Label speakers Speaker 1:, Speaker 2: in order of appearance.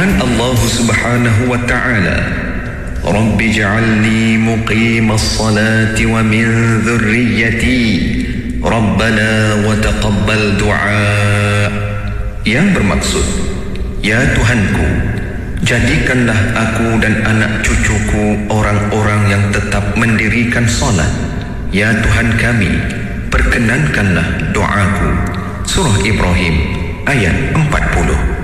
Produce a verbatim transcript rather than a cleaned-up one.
Speaker 1: Firman Allah Subhanahu wa taala, Rabbi ja'alni muqimas salati wa min dhurriyyati Rabbana wa taqabbal du'a. Yang bermaksud, ya Tuhanku, jadikanlah aku dan anak cucuku orang-orang yang tetap mendirikan solat. Ya Tuhan kami, perkenankanlah doaku. Surah Ibrahim ayat empat puluh.